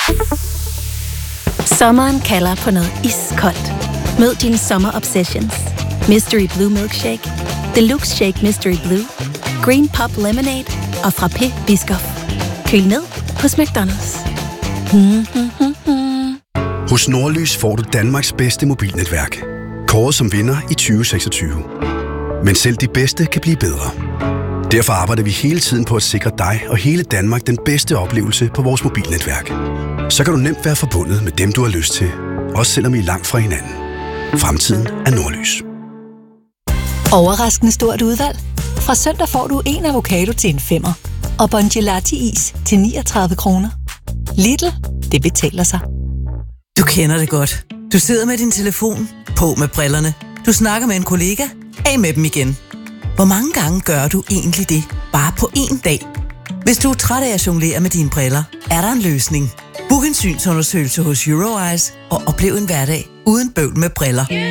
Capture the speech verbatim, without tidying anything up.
Sommeren kalder på noget iskoldt. Mød dine sommer-obsessions. Mystery Blue Milkshake, Deluxe Shake Mystery Blue, Green Pop Lemonade og Frappé Biscoff. Køl ned hos McDonald's. Hos Nordlys får du Danmarks bedste mobilnetværk. Kåret som vinder i tyve seksogtyve. Men selv de bedste kan blive bedre. Derfor arbejder vi hele tiden på at sikre dig og hele Danmark den bedste oplevelse på vores mobilnetværk. Så kan du nemt være forbundet med dem, du har lyst til. Også selvom I er langt fra hinanden. Fremtiden er Nordlys. Overraskende stort udvalg. Fra søndag får du en avocado til en femmer. Og Bongelati-is til niogtredive kroner. Lidl, det betaler sig. Du kender det godt. Du sidder med din telefon, på med brillerne. Du snakker med en kollega, af med dem igen. Hvor mange gange gør du egentlig det, bare på én dag? Hvis du er træt af at jonglere med dine briller, er der en løsning. Book en synsundersøgelse hos Euroeyes og oplev en hverdag uden bøvl med briller.